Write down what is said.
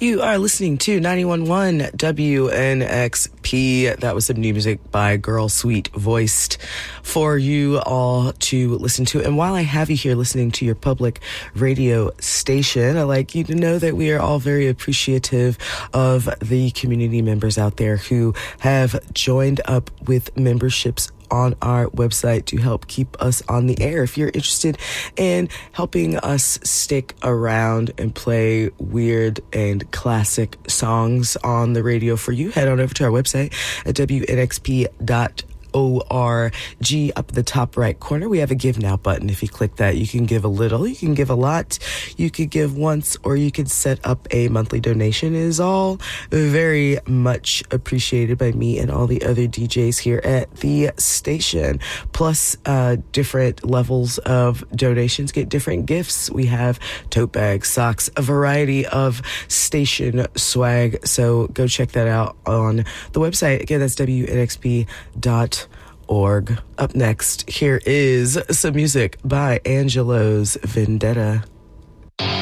You are listening to 91.1 WNXP. That was some new music by Girl Sweet voiced for you all to listen to. And while I have you here listening to your public radio station, I'd like you to know that we are all very appreciative of the community members out there who have joined up with memberships on our website to help keep us on the air. If you're interested in helping us stick around and play weird and classic songs on the radio for you, head on over to our website at WNXP.org. Up the top right corner, we have a Give Now button. If you click that, you can give a little, you can give a lot, you could give once, or you could set up a monthly donation. It is all very much appreciated by me and all the other DJs here at the station. Plus, different levels of donations get different gifts. We have tote bags, socks, a variety of station swag. So go check that out on the website. Again, that's WNXP.org. Up next, here is some music by Angelo's Vendetta.